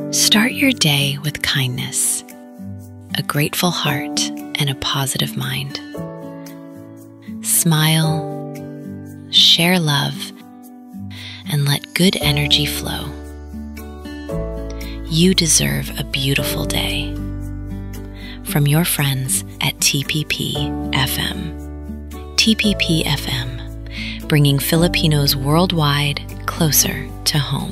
Start your day with kindness, a grateful heart, and a positive mind. Smile, share love, and let good energy flow. You deserve a beautiful day. From your friends at TPP FM. TPP FM, bringing Filipinos worldwide closer to home.